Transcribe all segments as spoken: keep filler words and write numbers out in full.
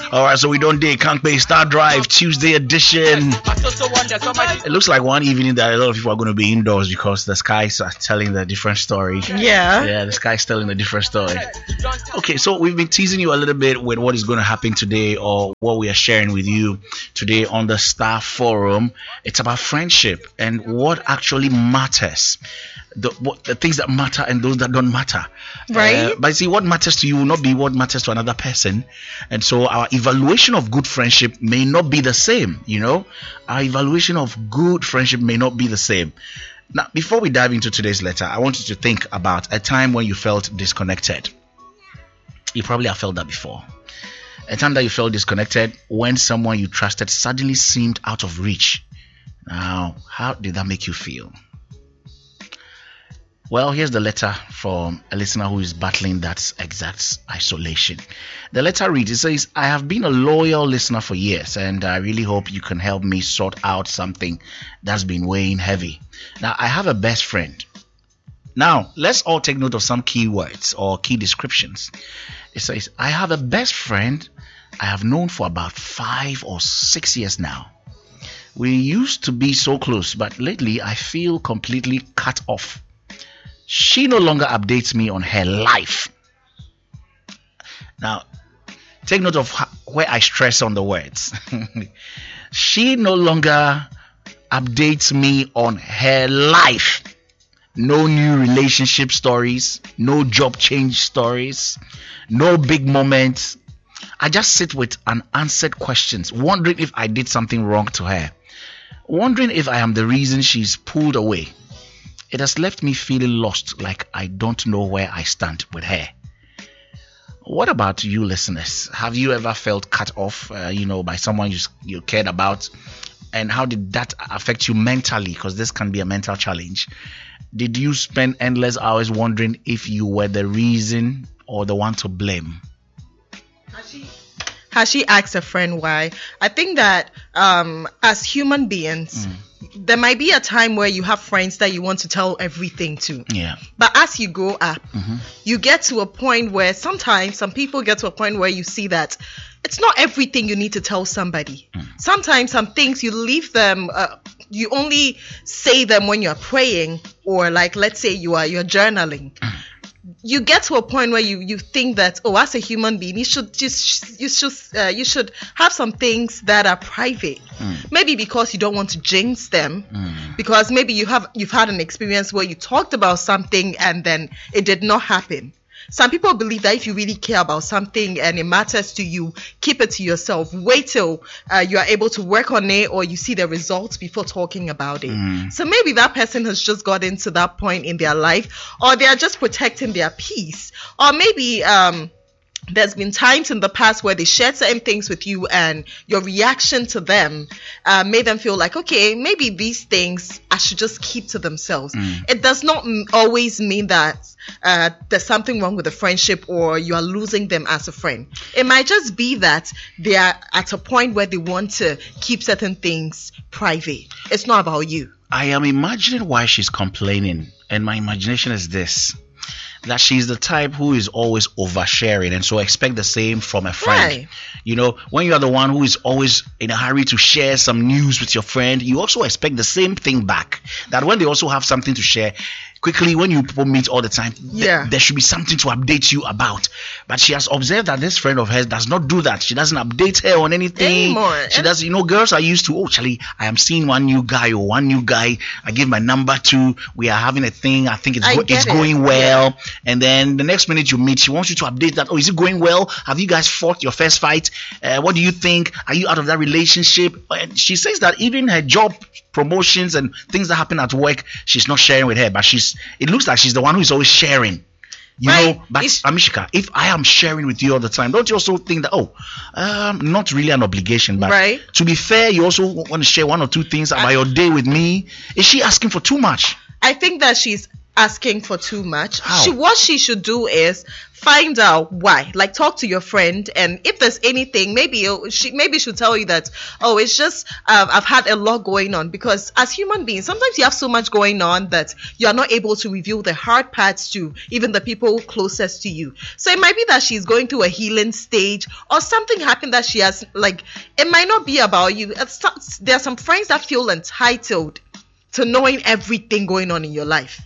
All right, so we don't date Can't Pay Star Drive Tuesday edition. It looks like one evening that a lot of people are going to be indoors because the skies are telling a different story. Yeah. Yeah, the sky's telling a different story. Okay, so we've been teasing you a little bit with what is going to happen today or what we are sharing with you today on the Star Forum. It's about friendship and what actually matters. The, what, the things that matter and those that don't matter, right? Uh, but see, what matters to you will not be what matters to another person, and so our evaluation of good friendship may not be the same. You know, our evaluation of good friendship may not be the same. Now, before we dive into today's letter, I want you to think about a time when you felt disconnected. You probably have felt that before. A time that you felt disconnected when someone you trusted suddenly seemed out of reach. Now, how did that make you feel? Well, here's the letter from a listener who is battling that exact isolation. The letter reads, it says, I have been a loyal listener for years and I really hope you can help me sort out something that's been weighing heavy. Now, I have a best friend. Now, let's all take note of some key words or key descriptions. It says, I have a best friend I have known for about five or six years now. We used to be so close, but lately I feel completely cut off. She no longer updates me on her life. Now, take note of how, where I stress on the words. She no longer updates me on her life. No new relationship stories, no job change stories, no big moments. I just sit with unanswered questions, wondering if I did something wrong to her, wondering if I am the reason she's pulled away. It has left me feeling lost, like I don't know where I stand with her. What about you listeners? Have you ever felt cut off, uh, you know, by someone you, you cared about? And how did that affect you mentally? Because this can be a mental challenge. Did you spend endless hours wondering if you were the reason or the one to blame? Has she, has she asked a friend why? I think that um, as human beings, mm. there might be a time where you have friends that you want to tell everything to. Yeah. But as you grow up, mm-hmm. you get to a point where sometimes some people get to a point where you see that it's not everything you need to tell somebody. Mm. Sometimes some things you leave them, uh, you only say them when you're praying or like, let's say you are, you're journaling. Mm. You get to a point where you, you think that, oh, as a human being, you should just you should uh, you should have some things that are private. Mm. Maybe because you don't want to jinx them, mm. because maybe you have you've had an experience where you talked about something and then it did not happen. Some people believe that if you really care about something and it matters to you, keep it to yourself. Wait till uh, you are able to work on it or you see the results before talking about it. Mm. So maybe that person has just gotten to that point in their life, or they are just protecting their peace. Or maybe um, there's been times in the past where they shared certain things with you and your reaction to them uh, made them feel like, okay, maybe these things I should just keep to themselves. Mm. It does not m- always mean that uh, there's something wrong with the friendship or you are losing them as a friend. It might just be that they are at a point where they want to keep certain things private. It's not about you. I am imagining why she's complaining, and my imagination is this: that she's the type who is always oversharing, and so expect the same from a friend. Right. You know, when you are the one who is always in a hurry to share some news with your friend, you also expect the same thing back. That when they also have something to share, quickly, when you people meet all the time, yeah. th- there should be something to update you about. But she has observed that this friend of hers does not do that. She doesn't update her on anything. Anymore. She does, you know, girls are used to, oh, Charlie, I am seeing one new guy or one new guy. I give my number to, we are having a thing. I think it's, I go- it's it. going well. Yeah. And then the next minute you meet, she wants you to update that. Oh, is it going well? Have you guys fought your first fight? Uh, what do you think? Are you out of that relationship? And she says that even her job promotions and things that happen at work, she's not sharing with her, but she's it looks like she's the one who is always sharing, you right. know. But It's, Amishka, if I am sharing with you all the time, don't you also think that, oh, um not really an obligation, but right. to be fair, you also want to share one or two things about I, your day with me? Is she asking for too much? I think that she's asking for too much. How? She what she should do is find out why. Like, talk to your friend, and if there's anything, maybe you- she maybe she'll tell you that, oh, it's just uh, I've had a lot going on. Because as human beings, sometimes you have so much going on that you are not able to reveal the hard parts to even the people closest to you. So it might be that she's going through a healing stage, or something happened that she has, like, it might not be about you. It's some- there are some friends that feel entitled to knowing everything going on in your life.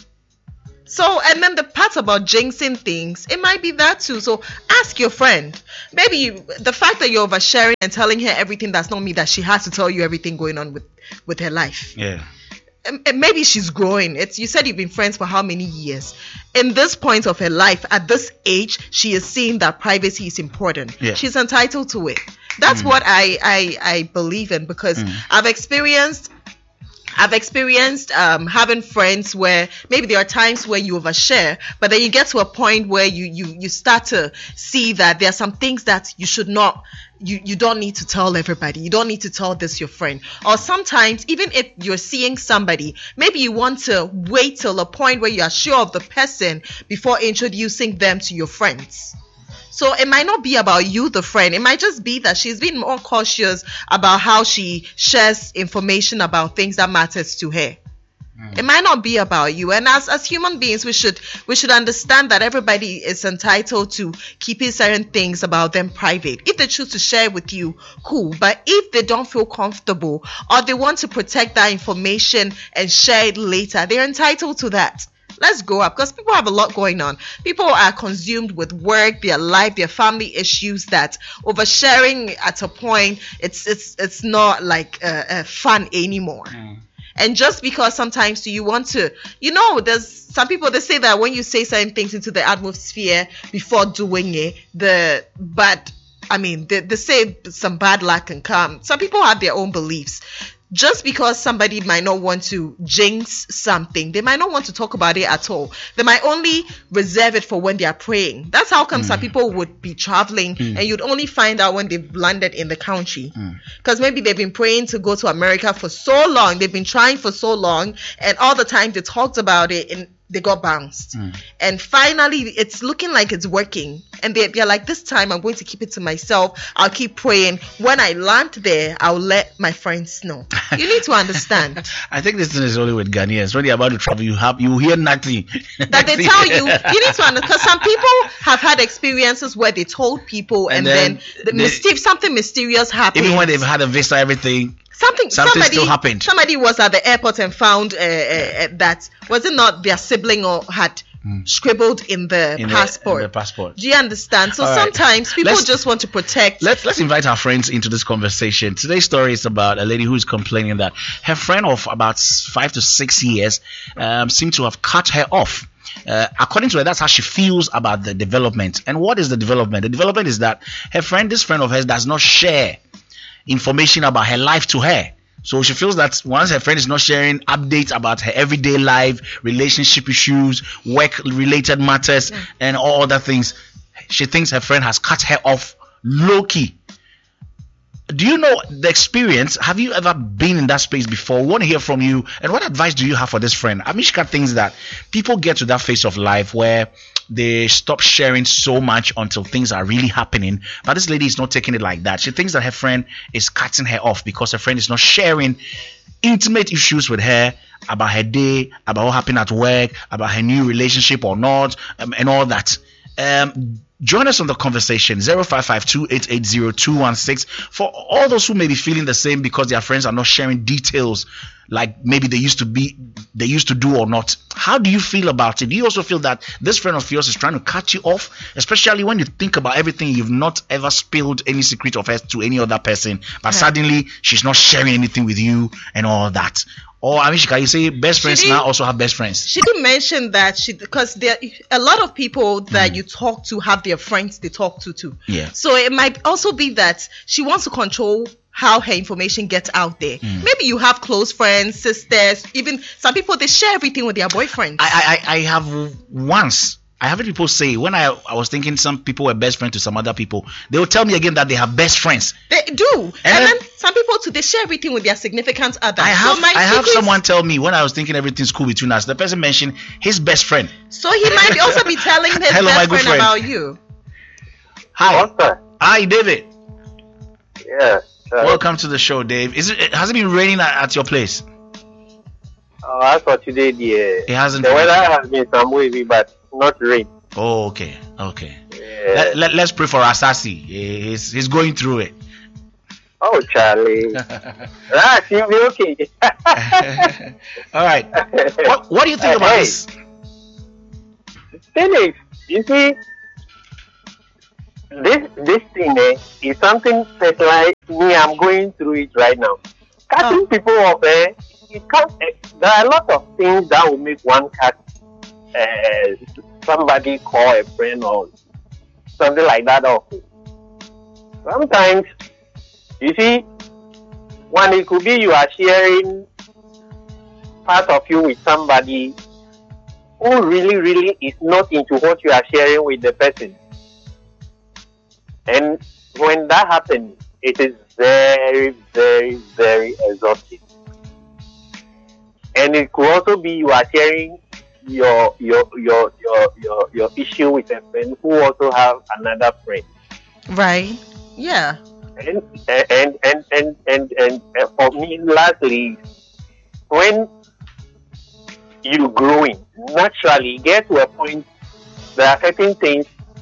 So, and then the part about jinxing things, it might be that too. So ask your friend. Maybe you, the fact that you're oversharing and telling her everything does not mean that she has to tell you everything going on with, with her life. Yeah. And- and maybe she's growing. It's, you said you've been friends for how many years? In this point of her life, at this age, she is seeing that privacy is important. Yeah. She's entitled to it. That's what I, I, I believe in, because I've experienced I've experienced um, having friends where maybe there are times where you overshare, but then you get to a point where you you you start to see that there are some things that you should not, you you don't need to tell everybody. You don't need to tell this your friend. Or sometimes, even if you're seeing somebody, maybe you want to wait till a point where you are sure of the person before introducing them to your friends. So it might not be about you, the friend. It might just be that she's been more cautious about how she shares information about things that matters to her. It might not be about you. And as as human beings, we should we should understand that everybody is entitled to keeping certain things about them private. If they choose to share with you, cool. But if they don't feel comfortable, or they want to protect that information and share it later, they're entitled to that. Let's grow up, because people have a lot going on. People are consumed with work, their life, their family issues, that oversharing at a point, it's it's it's not like uh, uh, fun anymore. Mm. And just because sometimes do you want to, you know, there's some people, they say that when you say certain things into the atmosphere before doing it, the bad, I mean, they, they say some bad luck can come. Some people have their own beliefs. Just because somebody might not want to jinx something, they might not want to talk about it at all. They might only reserve it for when they are praying. That's how come some people would be traveling and you'd only find out when they've landed in the country. Because maybe they've been praying to go to America for so long, they've been trying for so long, and all the time they talked about it and they got bounced. Mm. And finally, it's looking like it's working. And they, they're like, this time I'm going to keep it to myself. I'll keep praying. When I land there, I'll let my friends know. You need to understand I think this thing is only with Ghanaians. When you're about to travel, you have you hear nothing. that they tell you, you need to understand. Because some people have had experiences where they told people, and, And then, then the they- myster- something mysterious happened. Even when they've had a visa, everything. Something, Something somebody, still happened. Somebody was at the airport and found uh, uh, uh, that, was it not their sibling or had scribbled in the In the- passport? in the passport. Do you understand? So All right. sometimes people Let's- just want to protect. Let's let's invite our friends into this conversation. Today's story is about a lady who is complaining that her friend of about five to six years um, seemed to have cut her off. Uh, according to her, that's how she feels about the development. And what is the development? The development is that her friend, this friend of hers, does not share information about her life to her. So she feels that once her friend is not sharing updates about her everyday life, relationship issues, work-related matters, and all other things, she thinks her friend has cut her off low-key. Do you know the experience? Have you ever been in that space before? We want to hear from you. And what advice do you have for this friend? Amishka thinks that people get to that phase of life where they stop sharing so much until things are really happening. But this lady is not taking it like that. She thinks that her friend is cutting her off because her friend is not sharing intimate issues with her about her day, about what happened at work, about her new relationship or not, um, and all that. Um, join us on the conversation zero five five two eight eight zero two one six for all those who may be feeling the same because their friends are not sharing details like maybe they used to be they used to do or not. How do you feel about it? Do you also feel that this friend of yours is trying to cut you off, especially when you think about everything, you've not ever spilled any secret of hers to any other person, but Yeah. suddenly she's not sharing anything with you and all that? Or I mean, can you say best friends didn't- now also have best friends? She did mention that she, because there a lot of people that you talk to have their friends they talk to too. Yeah. So it might also be that she wants to control how her information gets out there. Maybe you have close friends, sisters, even some people they share everything with their boyfriends. I, I I have once I have people say when I, I was thinking some people were best friends to some other people, they will tell me again that they have best friends. They do. And, And then, then- some people too, they share everything with their significant other. I have so my I have secret- someone tell me when I was thinking everything's cool between us, the person mentioned his best friend. So he might also be telling his Hello, my best good friend, friend. about you. Hi. Monster. Hi, David. Yeah. Uh, Welcome to the show, Dave. Is it has it been raining at, at your place? oh, as for today, the, It hasn't the been. weather has been some wavy, but not rain. Oh, okay. Okay. Yeah. Let, let, let's pray for Asasi. He's he's going through it. Oh, Charlie. ah, she'll be okay. All right. What what do you think about Hey. this? Thing is, you see, this this thing eh, is something that like me, I'm going through it right now. Cutting Oh. people off, eh, it can't, eh, there are a lot of things that will make one cut uh, somebody call a friend or something like that off. Sometimes, you see, one it could be you are sharing part of you with somebody who really, really is not into what you are sharing with the person. And when that happens, it is very, very, very exhausting. And it could also be you are sharing your your your your your, your issue with a friend who also have another friend. Right. Yeah. And and and and and, and, and for me, lastly, when you growing, naturally you get to a point, there are certain things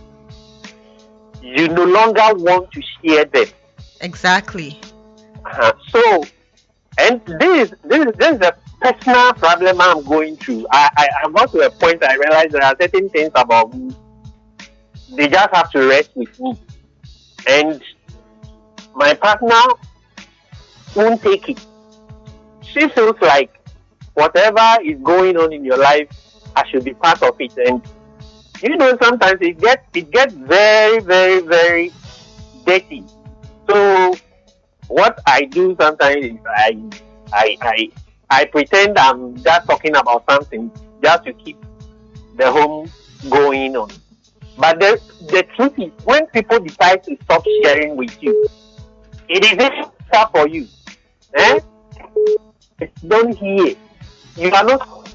you no longer want to share them. Exactly. Uh, so, and this is this is this is a personal problem I'm going through. I, I I got to a point I realized there are certain things about me. They just have to rest with me, and my partner won't take it. She feels like whatever is going on in your life, I should be part of it. And you know, sometimes it gets it gets very, very, very dirty. So what I do sometimes is I I I I pretend I'm just talking about something just to keep the home going on. But the the truth is, when people decide to stop sharing with you, it is easier for you. Eh? It's done here. You are not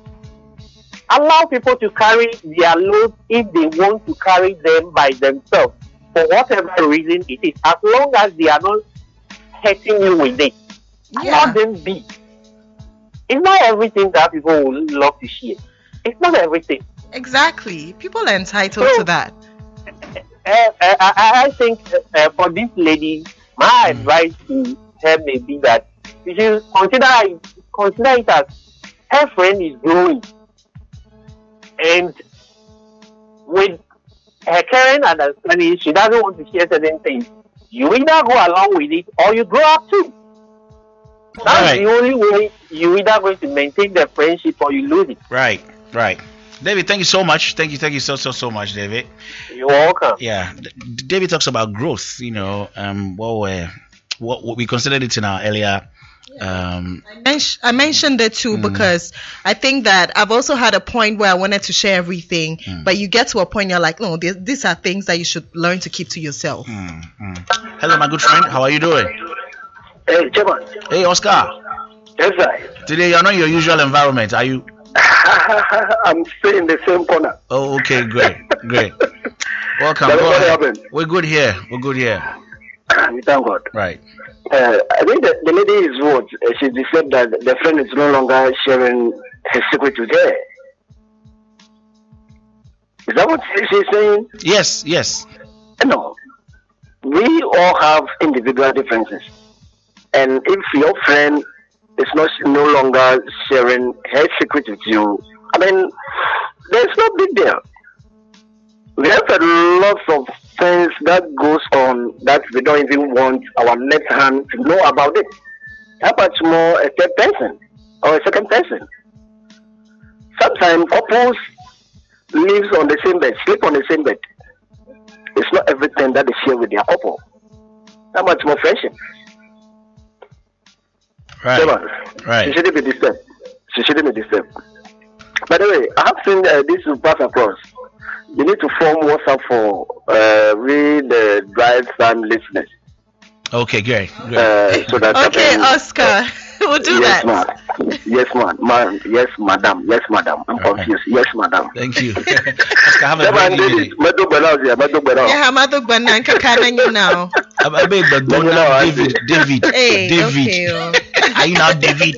allow people to carry their load if they want to carry them by themselves for whatever reason it is, as long as they are not hurting you with it. Yeah. Allow them be. It's not everything that people will love to share. It's not everything. Exactly. People are entitled So- to that. Uh, uh, I, I think uh, for this lady, my advice to her may be that you should consider it, consider it as her friend is growing, and with her current understanding, she doesn't want to share certain things. You either go along with it or you grow up too. That's Alright. the only way you either going to maintain the friendship or you lose it. Right, right. David, thank you so much. Thank you, thank you so so so much, David. You're welcome. Yeah, D- David talks about growth. You know, um, what we what, what we considered it in our earlier. Um, I, men- I mentioned it too Mm. because I think that I've also had a point where I wanted to share everything, Mm. but you get to a point you're like, no, these, these are things that you should learn to keep to yourself. mm, mm. Hello, my good friend. How are you doing? Hey, Chairman. Hey, Oscar. Yes, sir. Today you're not in your usual environment, are you? I'm still in the same corner. Oh, okay, great, great. Welcome. That's Go what ahead. happened. We're good here. We're good here. We thank God. Right. Uh, I think the, the lady is what? Uh, she said that the friend is no longer sharing his secret with her. Is that what she- she's saying? Yes, yes. No. We all have individual differences. And if your friend is not no longer sharing her secret with you, I mean, there's no big deal. We have a lot of things that goes on that we don't even want our left hand to know about it. How much more a third person or a second person? Sometimes couples live on the same bed, sleep on the same bed. It's not everything that they share with their couple. How much more friendship? Right. Chairman, She Right. shouldn't be disturbed. She shouldn't be disturbed. By the way, I have seen uh, this pass across. you need to form WhatsApp for uh, we the drive time listeners. Okay, great. great. Uh, so that Okay, can, Oscar, we'll do yes, that. ma'am. Yes, ma'am. Ma- yes, madam. Yes, madam. I'm All right. confused. Yes, madam. Thank you. Oscar, have a Seven great days. evening. Medo Belao, yeah, Medo Belao. Yeah, Hamado Gbanan Kakana you now. I I beg the No, no, Donna, I David, David, Hey, David. okay. oh. Are you now David?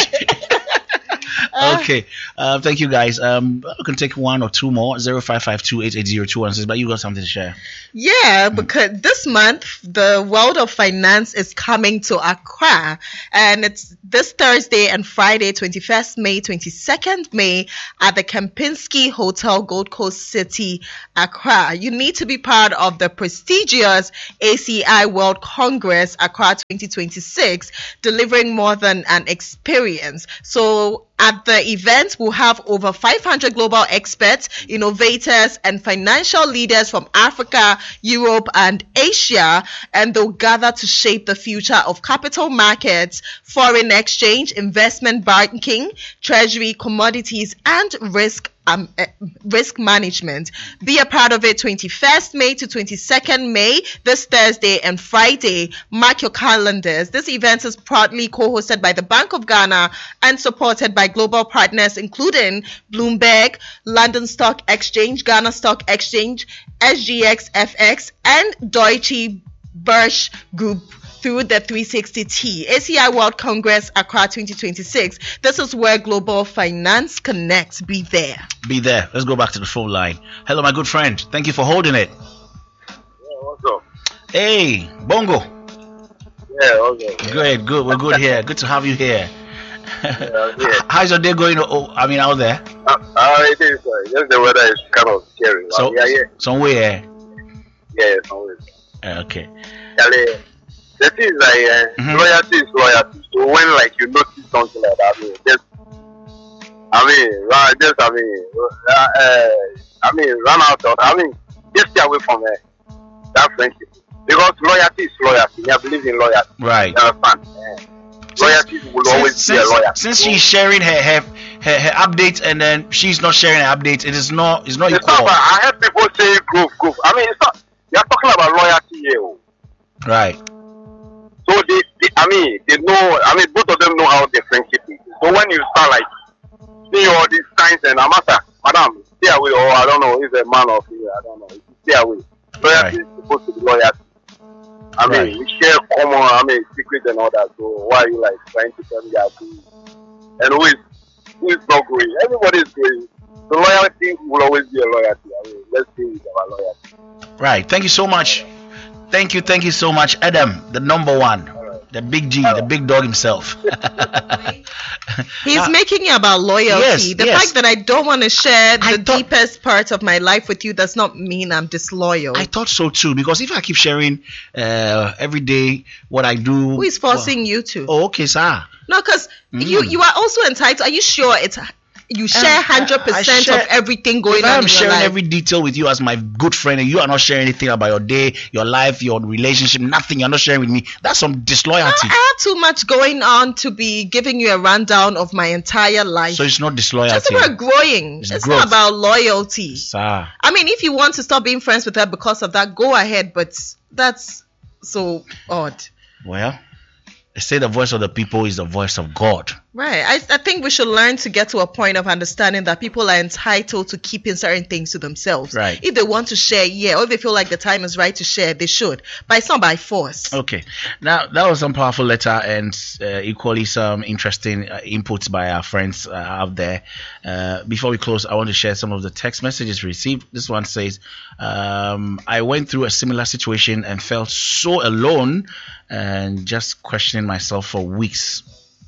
Okay. Uh, thank you guys. Um, we can take one or two more. Zero five five two eight eight zero two one six. But you got something to share. Yeah, because this month the world of finance is coming to Accra, and it's this Thursday and Friday, twenty-first May, twenty-second May, at the Kempinski Hotel, Gold Coast City, Accra. You need to be part of the prestigious A C I World Congress Accra twenty twenty-six, delivering more than an experience. So at the event, we'll have over five hundred global experts, innovators, and financial leaders from Africa, Europe, and Asia, and they'll gather to shape the future of capital markets, foreign exchange, investment banking, treasury, commodities, and risk Um, uh, risk management. Be a part of it twenty-first May to twenty-second May, this Thursday and Friday. Mark your calendars. This event is proudly co-hosted by the Bank of Ghana and supported by global partners including Bloomberg, London Stock Exchange, Ghana Stock Exchange, S G X F X, and Deutsche Börse Group through the three sixty T. A C I World Congress Accra twenty twenty-six. This is where global finance connects. Be there. Be there. Let's go back to the phone line. Hello, my good friend. Thank you for holding it. Yeah, what's up? Hey, Bongo. Yeah, okay. Good, good. We're good here. Good to have you here. Yeah, yeah. How's your day going? Oh, I mean, out there. Uh, uh, it is. Uh, just the weather is kind of scary. So, yeah, yeah, somewhere. yeah. Somewhere. Uh, okay. Charlie, the thing is like uh, Mhm. loyalty is loyalty. So when like you notice something like that, I mean, just I mean, run, just I mean, uh, uh, I mean, run out of. I mean, just stay away from uh, that friendship because loyalty is loyalty. I believe in loyalty. Right. You understand? Uh, loyalty will always Since, be a since, loyalty. since she's sharing her, her her her updates and then she's not sharing her updates, it is not it's not It's not equal. about, I heard people say growth, growth. I mean, it's not. You're talking about loyalty here. oh. Right. So they, they, I mean, they know. I mean, both of them know how their friendship is. So when you start like seeing all these signs and Amasa, madam, stay away. Or I don't know, he's a man of here. I don't know. Stay away. Loyalty is supposed to be loyalty. I mean, Right. we share common, I mean, secrets and all that. So why are you like trying to tell me that? And who is who is not going? Everybody is going. The loyalty will always be a loyalty. I mean, let's see with our loyalty. Right. Thank you so much. Thank you. Thank you so much, Adam, the number one, the big G, the big dog himself. He's Ah. making it about loyalty. Yes, the yes. fact that I don't want to share I the thought- deepest part of my life with you does not mean I'm disloyal. I thought so too, because if I keep sharing uh, every day what I do, Who is forcing you to? Oh, okay, sir. No, because you Mm. you are also entitled. Are you sure it's you share Um, hundred I percent share- of everything going If on I'm in your sharing life? every detail with you as my good friend, and you are not sharing anything about your day, your life, your relationship, nothing. You're not sharing with me. That's some No, disloyalty. I have too much going on to be giving you a rundown of my entire life. So it's not Just disloyalty, about growing. It's It's, growth. not about loyalty. sir. I mean, if you want to stop being friends with her because of that, go ahead. But that's so odd. Well, they say the voice of the people is the voice of God. Right. I, I think we should learn to get to a point of understanding that people are entitled to keeping certain things to themselves. Right. If they want to share, yeah. Or if they feel like the time is right to share, they should. But it's not by force. Okay, now that was some powerful letter and uh, equally some interesting uh, inputs by our friends uh, out there. Uh, before we close, I want to share some of the text messages received. This one says, um, I went through a similar situation and felt so alone and just questioning myself for weeks.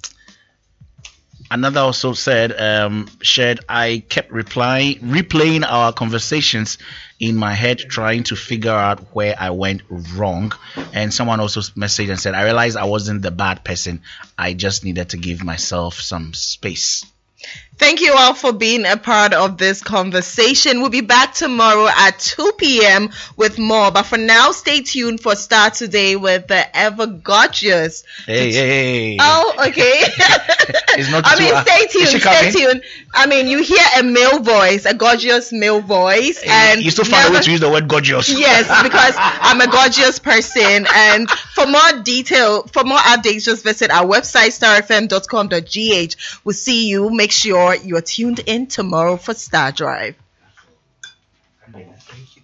Another also said, um, shared, I kept replying, replaying our conversations in my head, trying to figure out where I went wrong. And someone also messaged and said, I realized I wasn't the bad person. I just needed to give myself some space. Thank you all for being a part of this conversation. We'll be back tomorrow at two p.m. with more. But for now, stay tuned for Start Today with the ever gorgeous. Hey, hey, hey. Oh, okay. It's not I mean, too- stay Is tuned, she stay coming? tuned. I mean, you hear a male voice, a gorgeous male voice, and You still find a way never- to use the word gorgeous. Yes, because I'm a gorgeous person. And for more detail, for more updates, just visit our website, star f m dot com dot g h. We'll see you. Make sure you're tuned in tomorrow for Star Drive.